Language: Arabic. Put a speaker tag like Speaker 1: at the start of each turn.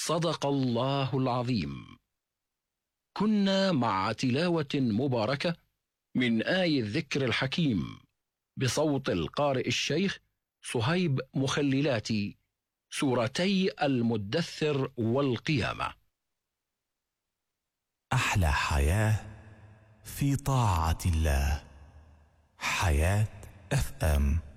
Speaker 1: صدق الله العظيم. كنا مع تلاوة مباركة من آي الذكر الحكيم بصوت القارئ الشيخ صهيب مخللاتي، سورتي المدثر والقيامة.
Speaker 2: أحلى حياة في طاعة الله. حياة FM.